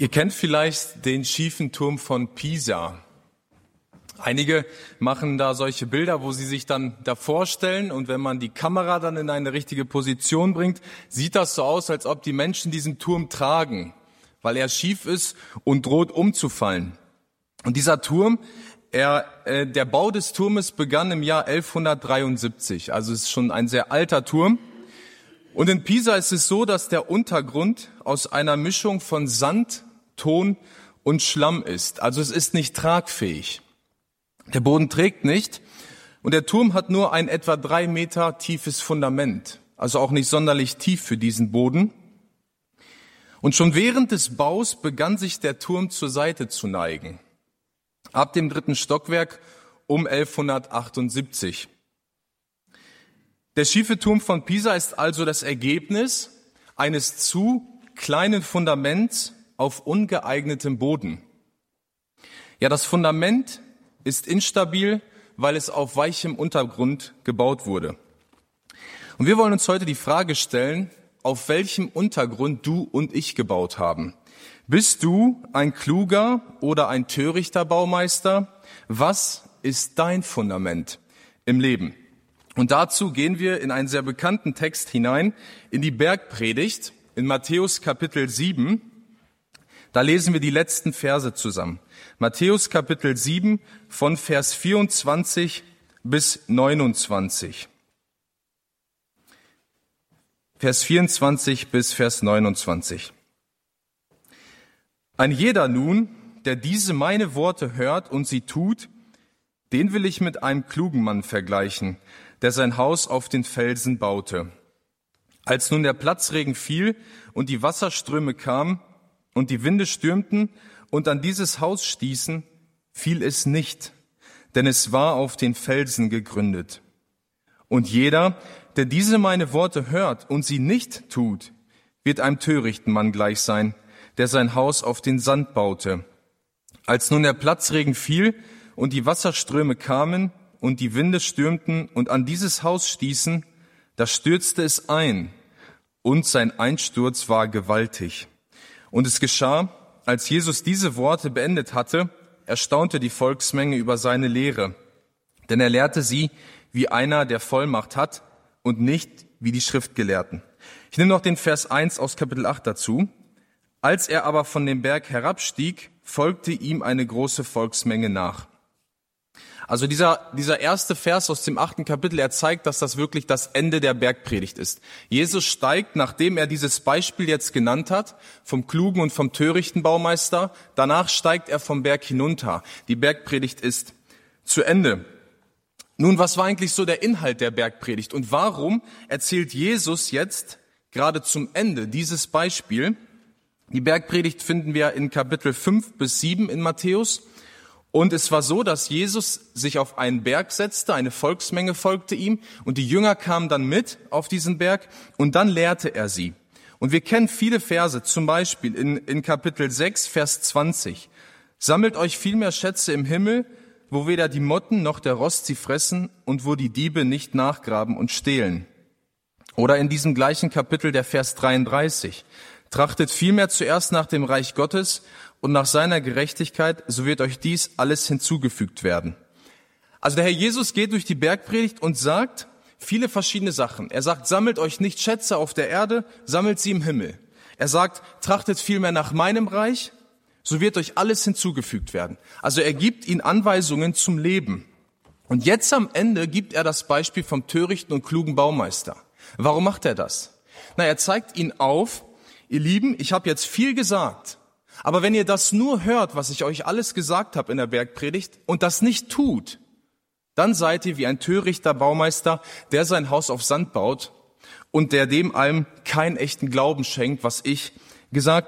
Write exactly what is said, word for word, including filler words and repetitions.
Ihr kennt vielleicht den schiefen Turm von Pisa. Einige machen da solche Bilder, wo sie sich dann davor stellen, und wenn man die Kamera dann in eine richtige Position bringt, sieht das so aus, als ob die Menschen diesen Turm tragen, weil er schief ist und droht umzufallen. Und dieser Turm, er, äh, der Bau des Turmes begann im Jahr elfhundertdreiundsiebzig, also es ist schon ein sehr alter Turm. Und in Pisa ist es so, dass der Untergrund aus einer Mischung von Sand, Ton und Schlamm ist. Also es ist nicht tragfähig. Der Boden trägt nicht und der Turm hat nur ein etwa drei Meter tiefes Fundament, also auch nicht sonderlich tief für diesen Boden. Und schon während des Baus begann sich der Turm zur Seite zu neigen. Ab dem dritten Stockwerk um elfhundertachtundsiebzig. Der schiefe Turm von Pisa ist also das Ergebnis eines zu kleinen Fundaments auf ungeeignetem Boden. Ja, das Fundament ist instabil, weil es auf weichem Untergrund gebaut wurde. Und wir wollen uns heute die Frage stellen, auf welchem Untergrund du und ich gebaut haben. Bist du ein kluger oder ein törichter Baumeister? Was ist dein Fundament im Leben? Und dazu gehen wir in einen sehr bekannten Text hinein, in die Bergpredigt, in Matthäus Kapitel sieben. Da lesen wir die letzten Verse zusammen. Matthäus Kapitel sieben von Vers vierundzwanzig bis neunundzwanzig. Vers vierundzwanzig bis Vers neunundzwanzig. Ein jeder nun, der diese meine Worte hört und sie tut, den will ich mit einem klugen Mann vergleichen, der sein Haus auf den Felsen baute. Als nun der Platzregen fiel und die Wasserströme kamen und die Winde stürmten und an dieses Haus stießen, fiel es nicht, denn es war auf den Felsen gegründet. Und jeder, der diese meine Worte hört und sie nicht tut, wird einem törichten Mann gleich sein, der sein Haus auf den Sand baute. Als nun der Platzregen fiel und die Wasserströme kamen und die Winde stürmten und an dieses Haus stießen, da stürzte es ein, und sein Einsturz war gewaltig. Und es geschah, als Jesus diese Worte beendet hatte, erstaunte die Volksmenge über seine Lehre. Denn er lehrte sie, wie einer, der Vollmacht hat, und nicht wie die Schriftgelehrten. Ich nehme noch den Vers eins aus Kapitel acht dazu. Als er aber von dem Berg herabstieg, folgte ihm eine große Volksmenge nach. Also dieser, dieser erste Vers aus dem achten Kapitel, er zeigt, dass das wirklich das Ende der Bergpredigt ist. Jesus steigt, nachdem er dieses Beispiel jetzt genannt hat, vom klugen und vom törichten Baumeister, danach steigt er vom Berg hinunter. Die Bergpredigt ist zu Ende. Nun, was war eigentlich so der Inhalt der Bergpredigt? Und warum erzählt Jesus jetzt gerade zum Ende dieses Beispiel? Die Bergpredigt finden wir in Kapitel fünf bis sieben in Matthäus. Und es war so, dass Jesus sich auf einen Berg setzte, eine Volksmenge folgte ihm und die Jünger kamen dann mit auf diesen Berg und dann lehrte er sie. Und wir kennen viele Verse, zum Beispiel in, in Kapitel sechs, Vers zwanzig. Sammelt euch vielmehr Schätze im Himmel, wo weder die Motten noch der Rost sie fressen und wo die Diebe nicht nachgraben und stehlen. Oder in diesem gleichen Kapitel der Vers dreiunddreißig. Trachtet vielmehr zuerst nach dem Reich Gottes und nach seiner Gerechtigkeit, so wird euch dies alles hinzugefügt werden. Also der Herr Jesus geht durch die Bergpredigt und sagt viele verschiedene Sachen. Er sagt, sammelt euch nicht Schätze auf der Erde, sammelt sie im Himmel. Er sagt, trachtet vielmehr nach meinem Reich, so wird euch alles hinzugefügt werden. Also er gibt ihnen Anweisungen zum Leben. Und jetzt am Ende gibt er das Beispiel vom törichten und klugen Baumeister. Warum macht er das? Na, er zeigt ihnen auf, ihr Lieben, ich habe jetzt viel gesagt, aber wenn ihr das nur hört, was ich euch alles gesagt habe in der Bergpredigt und das nicht tut, dann seid ihr wie ein törichter Baumeister, der sein Haus auf Sand baut und der dem allem keinen echten Glauben schenkt, was ich gesagt